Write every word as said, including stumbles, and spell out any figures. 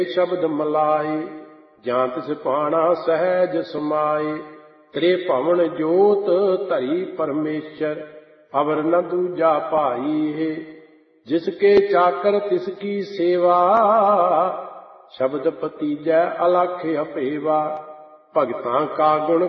शब्द मलाए, जां तिस पाणा सहज समाए। त्रे भवन जोत धरी परमेश्वर, अवर न दूजा भाई है। जिसके चाकर तिसकी सेवा, शब्द पतीजै अलख अपेवा। भगतां का गुण